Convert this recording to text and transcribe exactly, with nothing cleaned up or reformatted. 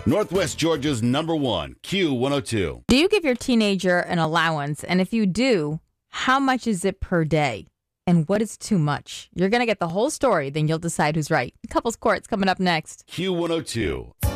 Northwest Georgia's number one, Q one oh two. Do you give your teenager an allowance? And if you do, how much is it per day? And what is too much? You're going to get the whole story, then you'll decide who's right. Couples Court's coming up next. Q one oh two.